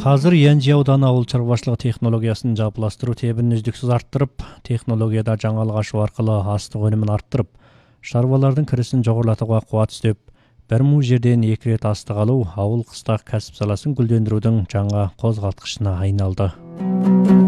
Hazır Yanji audаны ауыл чарбашылығы технологиясын жапыластыру тебін үздіксіз арттырып, технологияда жаңалық ашу арқылы астық өнімін арттырып, шаруалардың кірісін жоғарлатуға қуат істеп, бір му жерден 2 рет астық алу ауыл қыстақ кәсіп саласын гүлдендірудің жаңа қозғалтқышына айналды.